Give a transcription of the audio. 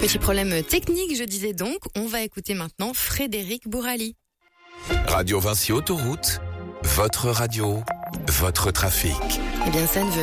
Petit problème technique, je disais donc. On va écouter maintenant Frédéric Bourali. Radio Vinci Autoroute, votre radio, votre trafic. Eh bien, ça ne veut